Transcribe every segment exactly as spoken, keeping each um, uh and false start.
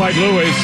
Floyd Lewis.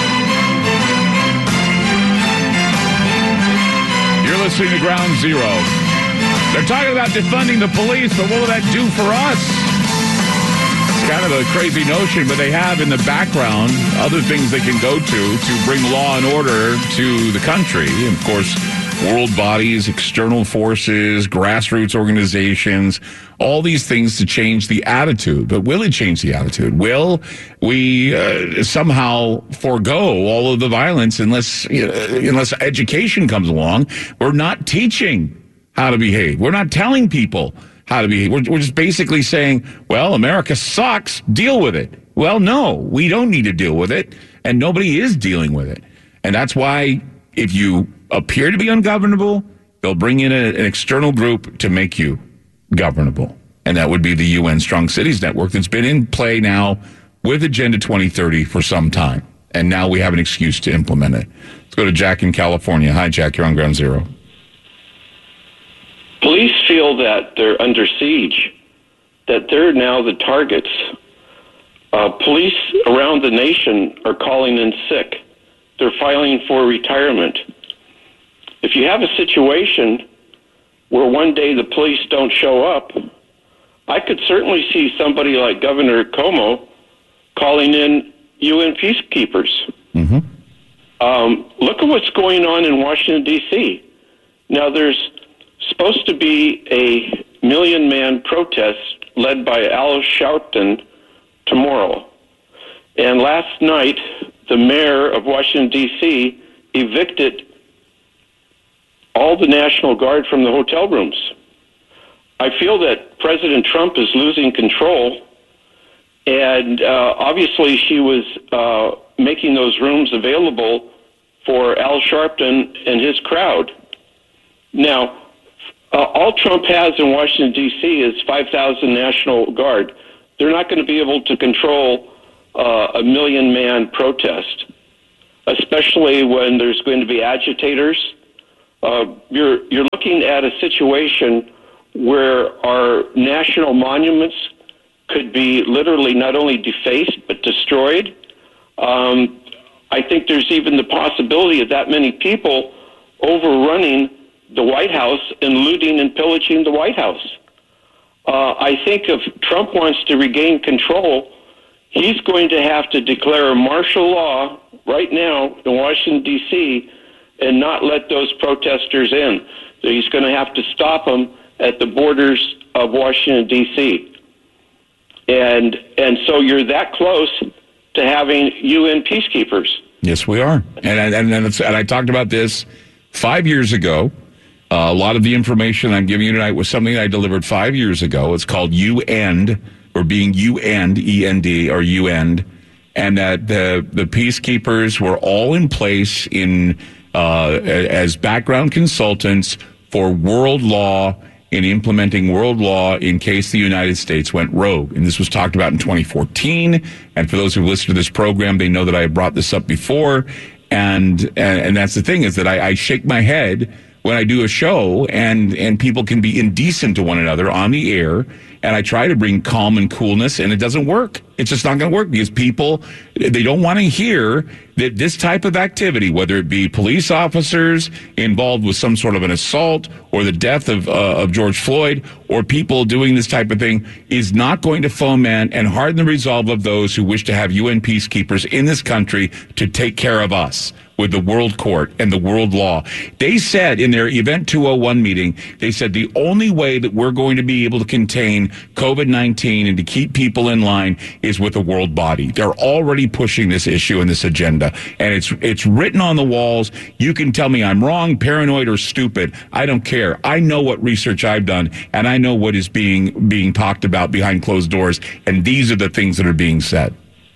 You're listening to Ground Zero. They're talking about defunding the police, but what will that do for us? It's kind of a crazy notion, but they have in the background other things they can go to to bring law and order to the country. And of course, world bodies, external forces, grassroots organizations, all these things to change the attitude. But will it change the attitude? Will we uh, somehow forego all of the violence unless, you know, unless education comes along? We're not teaching how to behave. We're not telling people how to behave. We're, we're just basically saying, well, America sucks, deal with it. Well, no, we don't need to deal with it, and nobody is dealing with it. And that's why if you appear to be ungovernable, they'll bring in a, an external group to make you governable. And that would be the U N Strong Cities Network that's been in play now with Agenda twenty thirty for some time. And now we have an excuse to implement it. Let's go to Jack in California. Hi, Jack. You're on Ground Zero. Police feel that they're under siege, that they're now the targets. Uh, police around the nation are calling in sick. They're filing for retirement. If you have a situation where one day the police don't show up, I could certainly see somebody like Governor Cuomo calling in U N peacekeepers. Mm-hmm. Um, look at what's going on in Washington, D C Now, there's supposed to be a million-man protest led by Al Sharpton tomorrow. And last night, the mayor of Washington, D C evicted all the National Guard from the hotel rooms. I feel that President Trump is losing control, and uh, obviously she was uh, making those rooms available for Al Sharpton and his crowd. Now, uh, all Trump has in Washington, D C is five thousand National Guard. They're not going to be able to control uh, a million-man protest, especially when there's going to be agitators. Uh, you're you're looking at a situation where our national monuments could be literally not only defaced but destroyed. Um, I think there's even the possibility of that many people overrunning the White House and looting and pillaging the White House. Uh, I think if Trump wants to regain control, he's going to have to declare martial law right now in Washington, D C, and not let those protesters in. So he's going to have to stop them at the borders of Washington, D C And and so you're that close to having U N peacekeepers. Yes, we are. And and and, it's, and I talked about this five years ago. Uh, a lot of the information I'm giving you tonight was something I delivered five years ago. It's called U End, or being U End, E N D, or U End, and that the the peacekeepers were all in place in uh, as background consultants for world law, in implementing world law in case the United States went rogue. And this was talked about in twenty fourteen. And for those who listened to this program, they know that I have brought this up before. And and, and that's the thing, is that I, I shake my head when I do a show and, and people can be indecent to one another on the air. And I try to bring calm and coolness, and it doesn't work. It's just not going to work because people, they don't want to hear that this type of activity, whether it be police officers involved with some sort of an assault or the death of uh, of George Floyd, or people doing this type of thing, is not going to foment and harden the resolve of those who wish to have U N peacekeepers in this country to take care of us with the world court and the world law. They said in their Event two oh one meeting, they said the only way that we're going to be able to contain COVID nineteen and to keep people in line is with a world body. They're already pushing this issue and this agenda, and it's it's written on the walls. You can tell me I'm wrong, paranoid, or stupid. I don't care. I know what research I've done, and I know what is being being talked about behind closed doors, and these are the things that are being said.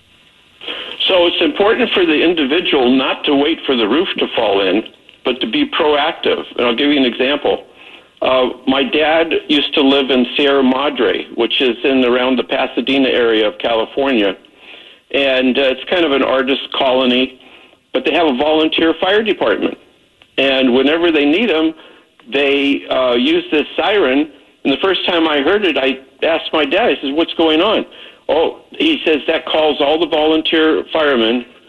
So it's important for the individual not to wait for the roof to fall in, but to be proactive. And I'll give you an example. Uh, my dad used to live in Sierra Madre, which is in around the Pasadena area of California. And uh, it's kind of an artist colony, but they have a volunteer fire department. And whenever they need them, they uh, use this siren. And the first time I heard it, I asked my dad, I said, what's going on? Oh, he says that calls all the volunteer firemen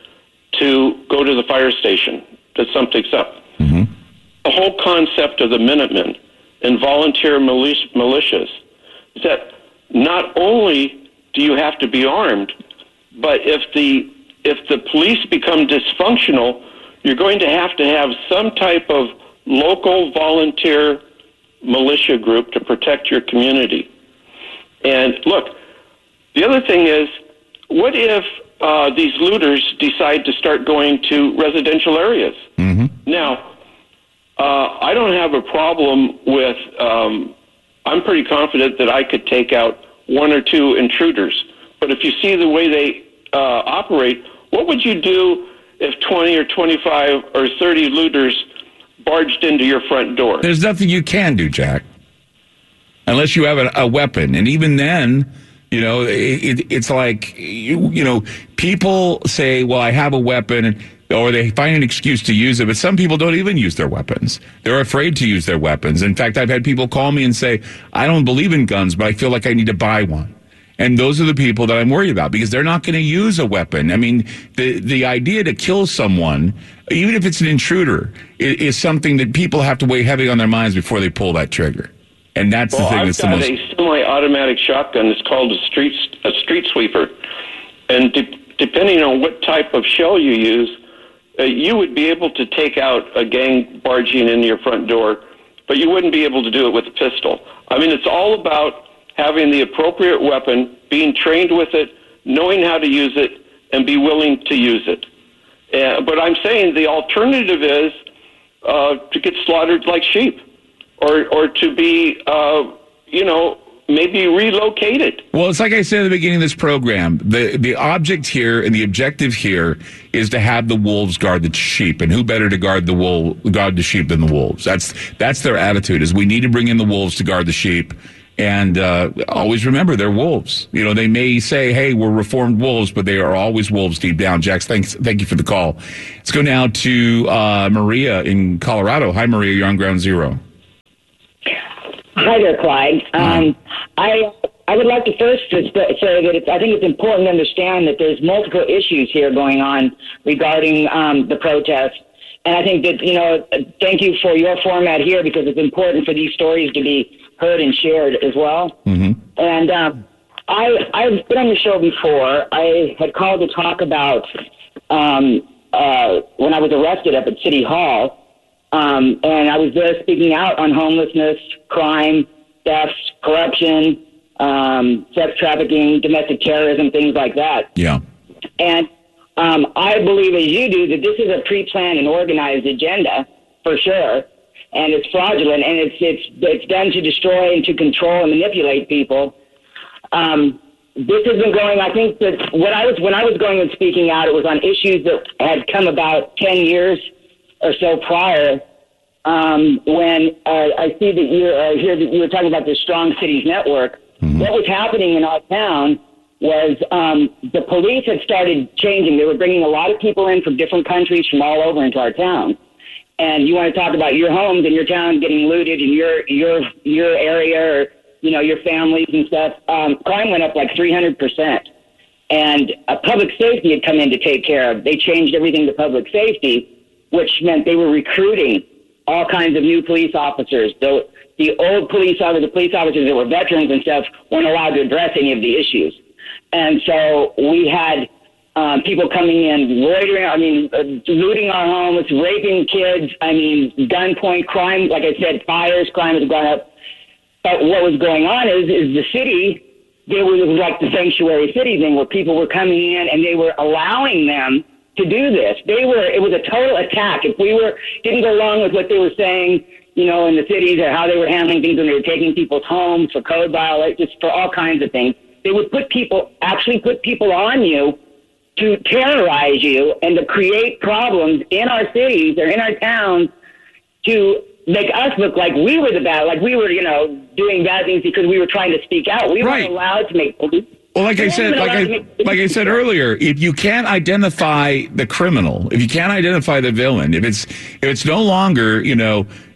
to go to the fire station that something's up. Mm-hmm. The whole concept of the Minutemen and volunteer militia, militias is that not only do you have to be armed, but if the if the police become dysfunctional, you're going to have to have some type of local volunteer militia group to protect your community. And look, the other thing is, what if uh, these looters decide to start going to residential areas? Mm-hmm. Now, uh, I don't have a problem with, um, I'm pretty confident that I could take out one or two intruders. But if you see the way they uh, operate, what would you do if twenty or twenty-five or thirty looters barged into your front door? There's nothing you can do, Jack, unless you have a, a weapon. And even then, you know, it, it, it's like, you, you know, people say, well, I have a weapon, or they find an excuse to use it. But some people don't even use their weapons. They're afraid to use their weapons. In fact, I've had people call me and say, I don't believe in guns, but I feel like I need to buy one. And those are the people that I'm worried about, because they're not going to use a weapon. I mean, the the idea to kill someone, even if it's an intruder, is, is something that people have to weigh heavy on their minds before they pull that trigger. And that's well, the thing I've that's the got most... a semi-automatic shotgun. It's called a street a street sweeper. And de- depending on what type of shell you use, uh, you would be able to take out a gang barging in your front door, but you wouldn't be able to do it with a pistol. I mean, it's all about having the appropriate weapon, being trained with it, knowing how to use it, and be willing to use it. Uh, but I'm saying the alternative is uh, to get slaughtered like sheep, or or to be, uh, you know, maybe relocated. Well, it's like I said at the beginning of this program, the, the object here and the objective here is to have the wolves guard the sheep. And who better to guard the wool, guard the sheep than the wolves? That's that's their attitude, is we need to bring in the wolves to guard the sheep. And uh, always remember, they're wolves. You know, they may say, hey, we're reformed wolves, but they are always wolves deep down. Jax, thanks, thank you for the call. Let's go now to uh, Maria in Colorado. Hi, Maria. You're on Ground Zero. Hi there, Clyde. Um, I I would like to first just say that it's, I think it's important to understand that there's multiple issues here going on regarding um, the protest. And I think that, you know, thank you for your format here, because it's important for these stories to be heard and shared as well. Mm-hmm. And um, I, I've been on the show before. I had called to talk about um, uh, when I was arrested up at City Hall. Um, and I was there speaking out on homelessness, crime, theft, corruption, um, sex trafficking, domestic terrorism, things like that. Yeah. And um, I believe, as you do, that this is a pre-planned and organized agenda, for sure. And it's fraudulent, and it's it's it's done to destroy and to control and manipulate people. Um, this has been going. I think that when I was when I was going and speaking out, it was on issues that had come about ten years or so prior. Um, when uh, I see that you uh, hear that you were talking about the Strong Cities Network, mm-hmm. What was happening in our town was um, the police had started changing. They were bringing a lot of people in from different countries from all over into our town. And you want to talk about your homes and your town getting looted in your your your area, or you know, your families and stuff. Um, crime went up like three hundred percent, and uh, public safety had come in to take care of. They changed everything to public safety, which meant they were recruiting all kinds of new police officers. The the old police officers, the police officers that were veterans and stuff, weren't allowed to address any of the issues, and so we had. Um, people coming in, loitering, I mean, uh, looting our homes, raping kids, I mean, gunpoint crime, like I said, fires, crime has gone up. But what was going on is, is the city, they were, it was like the sanctuary city thing where people were coming in and they were allowing them to do this. They were, it was a total attack. If we were, didn't go along with what they were saying, you know, in the cities, or how they were handling things when they were taking people's homes for code violations, for all kinds of things, they would put people, actually put people on you to terrorize you and to create problems in our cities or in our towns to make us look like we were the bad, like we were, you know, doing bad things because we were trying to speak out. We right. weren't allowed to make police. Well, like I said, like I, like I said earlier, if you can't identify the criminal, if you can't identify the villain, if it's if it's no longer, you know,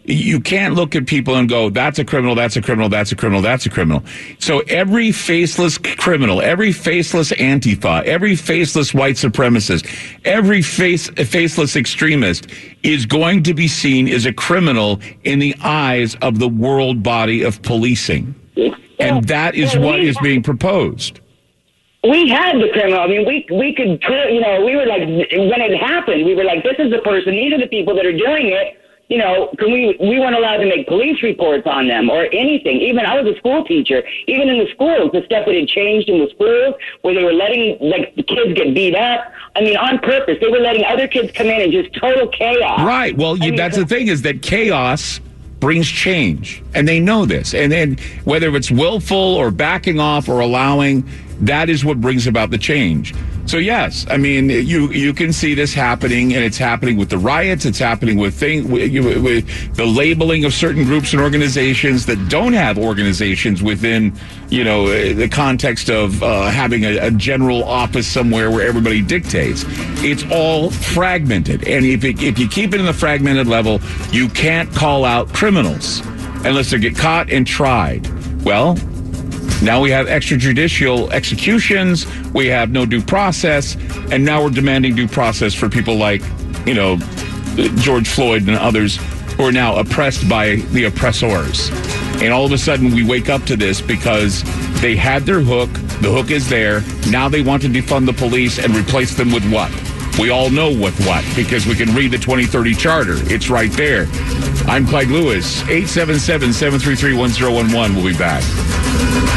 you can't look at people and go, that's a criminal, that's a criminal, that's a criminal, that's a criminal. So every faceless criminal, every faceless Antifa, every faceless white supremacist, every face, faceless extremist is going to be seen as a criminal in the eyes of the world body of policing. And that is what is being proposed. We had the criminal. I mean, we we could, you know, we were like, when it happened, we were like, this is the person, these are the people that are doing it. You know, can we, we weren't allowed to make police reports on them or anything. Even I was a school teacher. Even in the schools, the stuff that had changed in the schools where they were letting, like, the kids get beat up. I mean, on purpose. They were letting other kids come in and just total chaos. Right. Well, you, I mean, that's the thing is that chaos brings change. And they know this. And then whether it's willful or backing off or allowing, that is what brings about the change. So, yes, I mean, you you can see this happening, and it's happening with the riots. It's happening with, thing, with, with the labeling of certain groups and organizations that don't have organizations within, you know, the context of uh, having a, a general office somewhere where everybody dictates. It's all fragmented. And if, it, if you keep it in the fragmented level, you can't call out criminals unless they get caught and tried. Well, now we have extrajudicial executions, we have no due process, and now we're demanding due process for people like, you know, George Floyd and others who are now oppressed by the oppressors. And all of a sudden we wake up to this because they had their hook, the hook is there, now they want to defund the police and replace them with what? We all know with what, because we can read the twenty thirty charter. It's right there. I'm Clyde Lewis, eight seven seven, seven three three, one zero one one. We'll be back.